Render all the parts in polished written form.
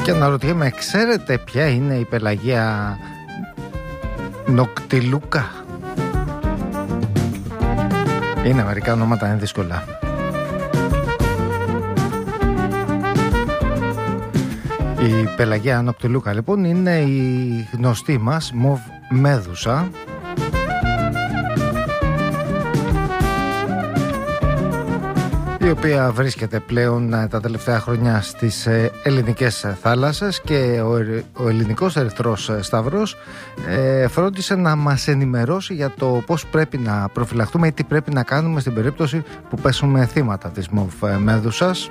Και αναρωτιέμαι, ξέρετε ποια είναι η Πελαγία Νοκτιλούκα? Είναι μερικά ονόματα, είναι δύσκολα. Η Πελαγία Νοκτιλούκα λοιπόν είναι η γνωστή μας μοβ μέδουσα, η οποία βρίσκεται πλέον τα τελευταία χρόνια στις ελληνικές θάλασσες, και ο Ελληνικός Ερυθρός Σταυρός φρόντισε να μας ενημερώσει για το πώς πρέπει να προφυλαχτούμε ή τι πρέπει να κάνουμε στην περίπτωση που πέσουμε θύματα της μοβ μέδουσας.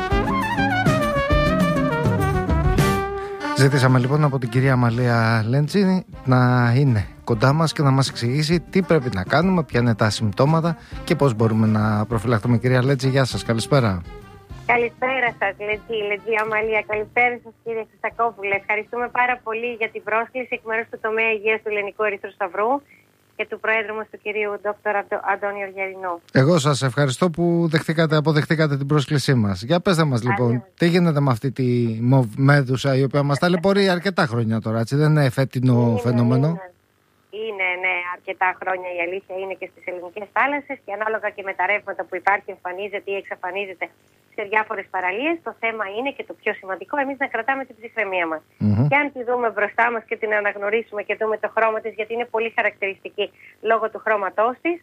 Ζητήσαμε λοιπόν από την κυρία Αμαλία Λέντζη να είναι κοντά μας και να μας εξηγήσει τι πρέπει να κάνουμε, ποια είναι τα συμπτώματα και πώς μπορούμε να προφυλαχτούμε. Κυρία Λέντζη, γεια σας, καλησπέρα. Καλησπέρα σας, Λέντζη Αμαλία. Καλησπέρα σας, κύριε Χρυστακόπουλε. Ευχαριστούμε πάρα πολύ για την πρόσκληση εκ μέρους του τομέα υγείας του Ελληνικού Ερυθρού Σταυρού και του Προέδρου μας, του κυρίου Δόκτωρα Αντώνιο Γερινού. Εγώ σας ευχαριστώ που αποδεχτήκατε την πρόσκλησή μας. Για πέστε μας λοιπόν, τι γίνεται με αυτή τη μοβ μέδουσα, η οποία μας ταλαιπωρεί αρκετά χρόνια τώρα, έτσι, δεν είναι φετινό φαινόμενο? Είναι, ναι, αρκετά χρόνια, η αλήθεια είναι, και στις ελληνικές θάλασσες, και ανάλογα και με τα ρεύματα που υπάρχει, εμφανίζεται ή εξαφανίζεται σε διάφορες παραλίες. Το θέμα είναι, και το πιο σημαντικό, εμείς να κρατάμε την ψυχραιμία μας. Και αν τη δούμε μπροστά μας και την αναγνωρίσουμε και δούμε το χρώμα της, γιατί είναι πολύ χαρακτηριστική λόγω του χρώματός της,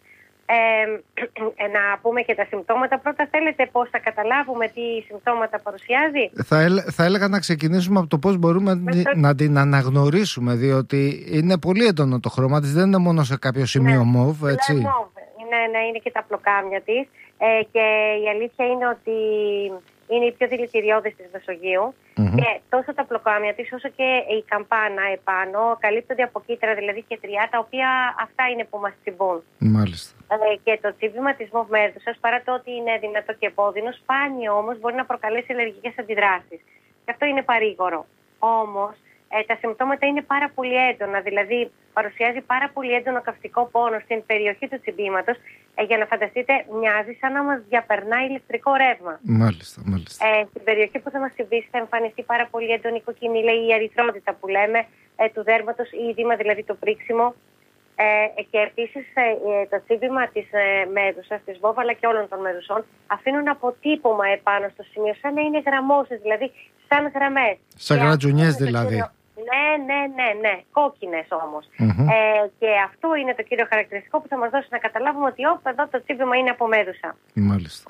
να πούμε και τα συμπτώματα. Πρώτα θέλετε πώς θα καταλάβουμε τι συμπτώματα παρουσιάζει? Θα έλεγα να ξεκινήσουμε από το πώς μπορούμε να την αναγνωρίσουμε, διότι είναι πολύ έντονο το χρώμα της, δεν είναι μόνο σε κάποιο σημείο μοβ, έτσι. Ναι, είναι και τα πλοκάμια της, και η αλήθεια είναι ότι είναι η πιο δηλητηριώδης της Μεσογείου, και τόσο τα πλοκάμια της όσο και η καμπάνα επάνω καλύπτονται από κύτταρα, δηλαδή και τριά, τα οποία αυτά είναι που μας τσιμπούν. Μάλιστα. Και το τσίμπημα της μοβ μέδουσας, παρά το ότι είναι δυνατό και επώδυνο, σπάνιο όμως μπορεί να προκαλέσει αλλεργικές αντιδράσεις. Και αυτό είναι παρήγορο. Όμως τα συμπτώματα είναι πάρα πολύ έντονα, δηλαδή παρουσιάζει πάρα πολύ έντονο καυστικό πόνο στην περιοχή του τσιμπήματος. Για να φανταστείτε, μοιάζει σαν να μας διαπερνάει ηλεκτρικό ρεύμα. Μάλιστα. Στην περιοχή που θα μας τσιμπήσει θα εμφανιστεί πάρα πολύ έντονη κοκκινίλα, η ερυθρότητα που λέμε, του δέρματος, ή ειδήμα, δηλαδή το πρίξιμο. Και επίσης το τσίμπημα της μέδουσας, της μοβ, αλλά και όλων των μέδουσών, αφήνουν αποτύπωμα επάνω στο σημείο, σαν να είναι γραμμώσεις, δηλαδή σαν γραμμές. Σαν γρατζουνιές δηλαδή. Ναι, κόκκινες όμως. Και αυτό είναι το κύριο χαρακτηριστικό που θα μας δώσει να καταλάβουμε ότι εδώ το τσίμπημα είναι από μέδουσα. Μάλιστα.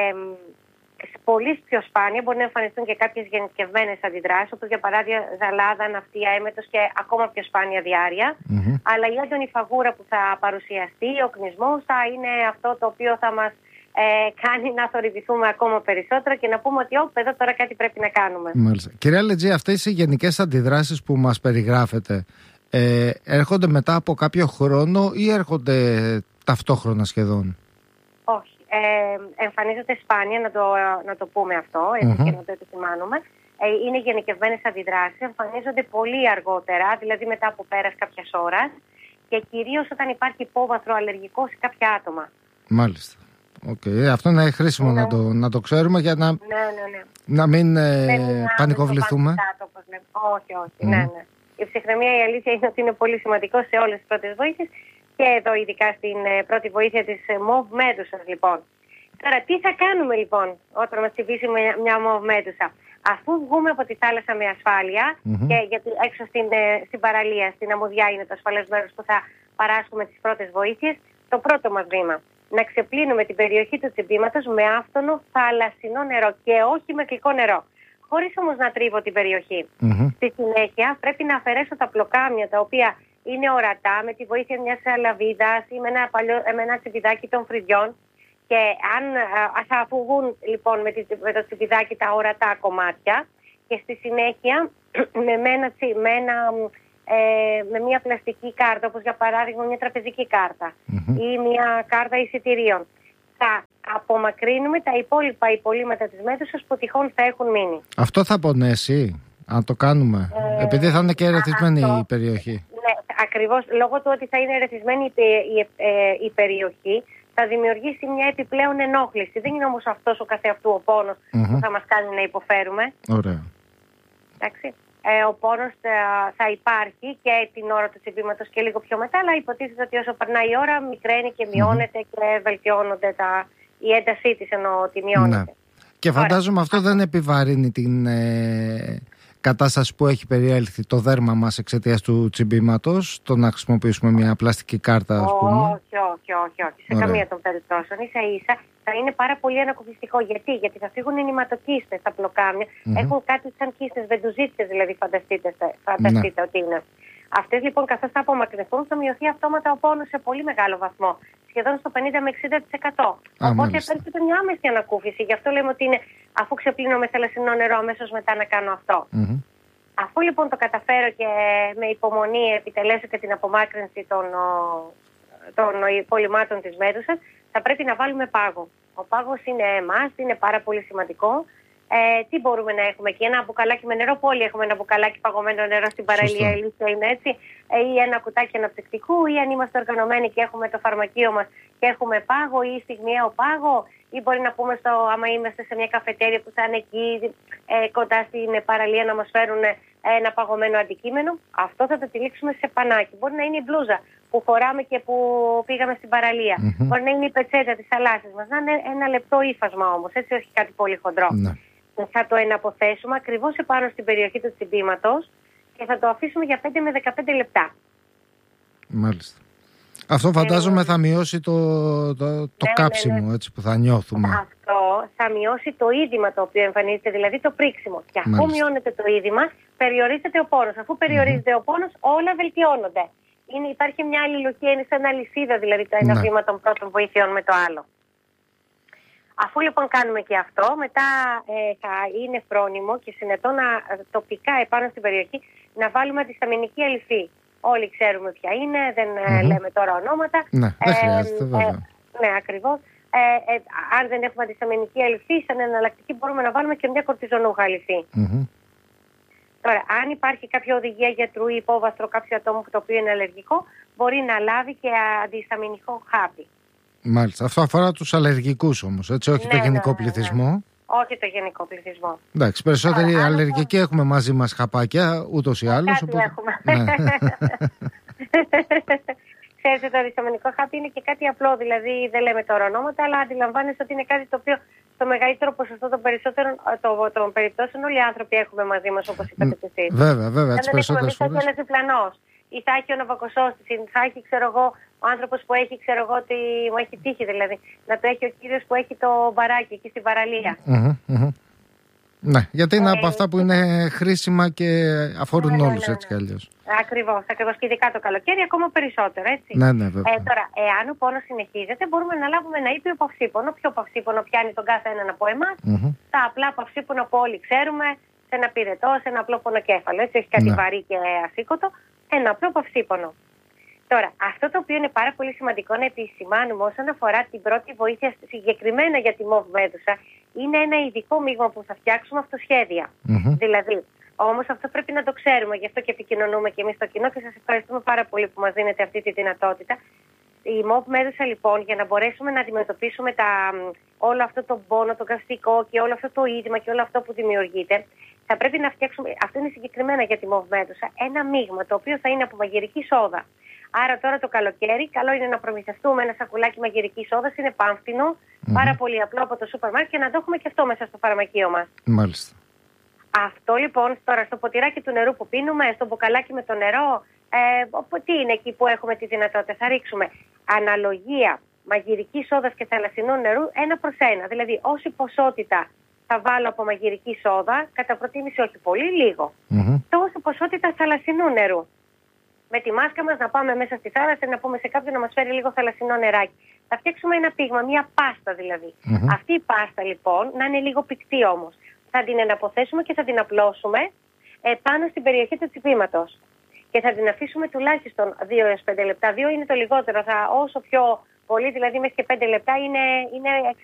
Πολύ πιο σπάνια μπορεί να εμφανιστούν και κάποιες γενικευμένες αντιδράσεις, όπως για παράδειγμα ζαλάδα, ναυτία, έμετος και ακόμα πιο σπάνια διάρρεια. Αλλά η έντονη φαγούρα που θα παρουσιαστεί, ο κνισμός, θα είναι αυτό το οποίο θα μας κάνει να θορυβηθούμε ακόμα περισσότερο και να πούμε ότι εδώ τώρα κάτι πρέπει να κάνουμε. Μάλιστα. Κυρία Λετζή, αυτές οι γενικές αντιδράσεις που μας περιγράφετε έρχονται μετά από κάποιο χρόνο ή έρχονται ταυτόχρονα σχεδόν? Όχι. Εμφανίζονται σπάνια, να το πούμε αυτό, έτσι, και να το επισημάνουμε. Είναι γενικευμένες αντιδράσεις, εμφανίζονται πολύ αργότερα, δηλαδή μετά από πέρας κάποιας ώρας, και κυρίως όταν υπάρχει υπόβαθρο αλλεργικό σε κάποια άτομα. Μάλιστα. Αυτό είναι χρήσιμο να το ξέρουμε για να μην πανικοβληθούμε. Όχι. Ναι. Η ψυχραιμία, η αλήθεια είναι ότι είναι πολύ σημαντικό σε όλες τις πρώτες βοήθειες, και εδώ ειδικά στην πρώτη βοήθεια της μοβ μέδουσας λοιπόν. Τώρα τι θα κάνουμε λοιπόν όταν μας τσιμπήσει μια μοβ μέδουσα? Αφού βγούμε από τη θάλασσα με ασφάλεια, και γιατί έξω στην παραλία, στην αμμουδιά είναι το ασφαλές μέρος που θα παράσχουμε τις πρώτες βοήθειες, το πρώτο μας βήμα, να ξεπλύνουμε την περιοχή του τσιμπήματος με άφθονο θαλασσινό νερό και όχι με γλυκό νερό, χωρίς όμως να τρίβω την περιοχή. Στη συνέχεια πρέπει να αφαιρέσω τα πλοκάμια τα οποία είναι ορατά με τη βοήθεια μιας λαβίδας ή με ένα τσιμπιδάκι των φρυδιών, και αν θα αφουγούν λοιπόν με το τσιμπιδάκι τα ορατά κομμάτια, και στη συνέχεια με μια πλαστική κάρτα, όπως για παράδειγμα μια τραπεζική κάρτα ή μια κάρτα εισιτηρίων, θα απομακρύνουμε τα υπόλοιπα υπολείμματα της μέδουσας που τυχόν θα έχουν μείνει. Αυτό θα πονέσει αν το κάνουμε, επειδή θα είναι και ερεθισμένη η περιοχή? Ναι, ακριβώς, λόγω του ότι θα είναι ερεθισμένη η περιοχή, θα δημιουργήσει μια επιπλέον ενόχληση. Δεν είναι όμως αυτός ο καθεαυτού ο πόνος που θα μας κάνει να υποφέρουμε. Ωραία. Εντάξει. Ο πόνος θα υπάρχει και την ώρα του τσιμπήματος και λίγο πιο μετά, αλλά υποτίθεται ότι όσο περνάει η ώρα μικραίνει και μειώνεται και βελτιώνονται η έντασή της, ενώ ότι μειώνεται. Ναι. Και φαντάζομαι αυτό δεν επιβαρύνει την κατάσταση που έχει περιέλθει το δέρμα μας εξαιτίας του τσιμπήματος, το να χρησιμοποιήσουμε μια πλαστική κάρτα, ας πούμε. Όχι. Σε καμία των περιπτώσεων. Ίσα-ίσα θα είναι πάρα πολύ ανακουφιστικό. Γιατί θα φύγουν οι νηματοκίστες στα πλοκάμια. Έχουν κάτι σαν κίστες, βεντουζίτσες δηλαδή, φανταστείτε ότι είναι. Αυτές λοιπόν, καθώς θα απομακρυνθούν, θα μειωθεί αυτόματα ο πόνος σε πολύ μεγάλο βαθμό. Σχεδόν στο 50 με 60%. Οπότε παίρνετε μια άμεση ανακούφιση. Γι' αυτό λέμε ότι είναι, αφού ξεπλύνω με θαλασσινό νερό, αμέσως μετά να κάνω αυτό. Αφού λοιπόν το καταφέρω και με υπομονή επιτελέσω και την απομάκρυνση των υπολοιμάτων της μέδουσας, θα πρέπει να βάλουμε πάγο. Ο πάγος είναι είναι πάρα πολύ σημαντικό. Τι μπορούμε να έχουμε εκεί, ένα μπουκαλάκι με νερό, που όλοι έχουμε ένα μπουκαλάκι παγωμένο νερό στην παραλία, η λύση είναι έτσι, ή ένα κουτάκι αναψυκτικού, ή αν είμαστε οργανωμένοι και έχουμε το φαρμακείο μας και έχουμε πάγο ή στιγμιαίο πάγο, ή μπορεί να πούμε άμα είμαστε σε μια καφετέρια που θα είναι εκεί κοντά στην παραλία να μας φέρουν ένα παγωμένο αντικείμενο, αυτό θα το τυλίξουμε σε πανάκι. Μπορεί να είναι η μπλούζα που φοράμε και που πήγαμε στην παραλία. Μπορεί να είναι η πετσέτα της θαλάσσης μας, να είναι ένα λεπτό ύφασμα όμως, έτσι, όχι κάτι πολύ χοντρό. Θα το εναποθέσουμε ακριβώς επάνω στην περιοχή του τσιμπήματος και θα το αφήσουμε για 5 με 15 λεπτά. Μάλιστα. Αυτό φαντάζομαι θα μειώσει το κάψιμο, έτσι, που θα νιώθουμε. Αυτό θα μειώσει το είδημα το οποίο εμφανίζεται, δηλαδή το πρίξιμο. Και αφού μειώνεται το είδημα, περιορίζεται ο πόνος. Αφού περιορίζεται ο πόνος, όλα βελτιώνονται. Υπάρχει μια αλληλουχία, είναι σαν αλυσίδα δηλαδή το ένα βήμα των πρώτων βοηθειών με το άλλο. Αφού λοιπόν κάνουμε και αυτό, μετά θα είναι φρόνιμο και συνετό τοπικά επάνω στην περιοχή να βάλουμε αντισταμινική αλυφή. Όλοι ξέρουμε ποια είναι, δεν λέμε τώρα ονόματα. Ναι, δεν χρειάζεται βέβαια. Ναι, ακριβώς. Αν δεν έχουμε αντισταμινική αλυφή, σαν εναλλακτική μπορούμε να βάλουμε και μια κορτιζονούχα αλυφή. Τώρα, αν υπάρχει κάποια οδηγία γιατρού ή υπόβαθρο κάποιου ατόμου το οποίο είναι αλλεργικό, μπορεί να λάβει και αντισταμινικό χάπι. Μάλιστα. Αυτό αφορά τους αλλεργικούς όμως, έτσι, όχι το γενικό πληθυσμό. Όχι το γενικό πληθυσμό. Εντάξει, περισσότεροι αλλεργικοί έχουμε μαζί μας χαπάκια, ούτως ή άλλως. Κάτι έχουμε. Ξέρετε, το αντισταμινικό χάπι είναι και κάτι απλό, δηλαδή δεν λέμε τώρα ονόματα, αλλά αντιλαμβάνεστε ότι είναι κάτι το οποίο στο μεγαλύτερο ποσοστό των περιπτώσεων όλοι οι άνθρωποι έχουμε μαζί μας, όπως είπατε και εσείς. Βέβαια, τις περισσότερες φορές. Θα έχει ένας διπλανός, ή θα έχει ο ναυακοσός της, ή θα έχει, ο άνθρωπος που έχει, ότι μου έχει τύχει δηλαδή, να το έχει ο κύριος που έχει το μπαράκι εκεί στην παραλία. Ναι, γιατί είναι από αυτά που είναι χρήσιμα και αφορούν όλους έτσι κι αλλιώς. Ακριβώς, και ειδικά το καλοκαίρι ακόμα περισσότερο, έτσι. Ναι, βέβαια. Τώρα, εάν ο πόνος συνεχίζεται, μπορούμε να λάβουμε ένα ήπιο παυσίπονο. Ποιο παυσίπονο πιάνει τον κάθε έναν από εμάς. Τα απλά παυσίπονα που όλοι ξέρουμε, σε ένα πυρετό, σε ένα απλό πονοκέφαλο. Έτσι, όχι κάτι βαρύ και ασήκωτο. Ένα απλό παυσίπονο. Τώρα, αυτό το οποίο είναι πάρα πολύ σημαντικό να επισημάνουμε όσον αφορά την πρώτη βοήθεια συγκεκριμένα για τη μοβ μέδουσα, είναι ένα ειδικό μείγμα που θα φτιάξουμε αυτοσχέδια. Δηλαδή, όμως αυτό πρέπει να το ξέρουμε, γι' αυτό και επικοινωνούμε και εμείς στο κοινό και σας ευχαριστούμε πάρα πολύ που μας δίνετε αυτή τη δυνατότητα. Η μοβ μέδουσα λοιπόν, για να μπορέσουμε να αντιμετωπίσουμε όλο αυτό το πόνο, το καυστικό και όλο αυτό το είδημα και όλο αυτό που δημιουργείται, θα πρέπει να φτιάξουμε, αυτό είναι συγκεκριμένα για τη μοβ μέδουσα, ένα μείγμα το οποίο θα είναι από μαγειρική σόδα. Άρα τώρα το καλοκαίρι καλό είναι να προμηθευτούμε ένα σακουλάκι μαγειρικής σόδας, είναι πάμφθινο, πάρα πολύ απλό από το σούπερ μάρκετ και να το έχουμε και αυτό μέσα στο φαρμακείο μας. Μάλιστα. Αυτό λοιπόν τώρα στο ποτηράκι του νερού που πίνουμε, στο μπουκαλάκι με το νερό, τι είναι εκεί που έχουμε τη δυνατότητα, θα ρίξουμε αναλογία μαγειρικής σόδας και θαλασσινού νερού 1:1. Δηλαδή όση ποσότητα θα βάλω από μαγειρική σόδα, κατά προτίμηση όχι πολύ, λίγο, τόση ποσότητα θαλασσινού νερού. Με τη μάσκα μας να πάμε μέσα στη θάλασσα, να πούμε σε κάποιον να μας φέρει λίγο θαλασσινό νεράκι. Θα φτιάξουμε ένα πείγμα, μια πάστα δηλαδή. Αυτή η πάστα λοιπόν να είναι λίγο πυκτή όμως. Θα την εναποθέσουμε και θα την απλώσουμε πάνω στην περιοχή του τσιπήματος. Και θα την αφήσουμε τουλάχιστον 2 έως 5 λεπτά. 2 είναι το λιγότερο. Όσο πιο πολύ, δηλαδή μέχρι και 5 λεπτά είναι